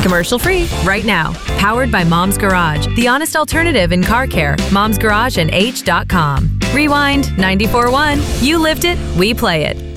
Commercial-free right now. Powered by Mom's Garage, the honest alternative in car care. Mom's Garage and H.com. Rewind 94.1. You lived it, we play it.